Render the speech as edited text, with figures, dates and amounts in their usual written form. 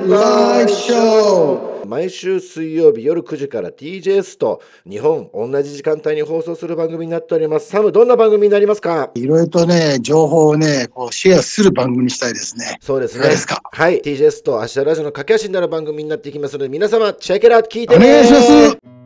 ライショー。 毎週水曜日夜9時から TJS と日本同じ時間帯に放送する番組になっております。サム、どんな番組になりますか？ いろいろとね、情報をね、シェアする番組にしたいですね。 そうですね。 いかがですか？ はい。TJS と明日ラジオの駆け足になる番組になっていきますので、皆様、チェックアウト聞いてね。 お願いします。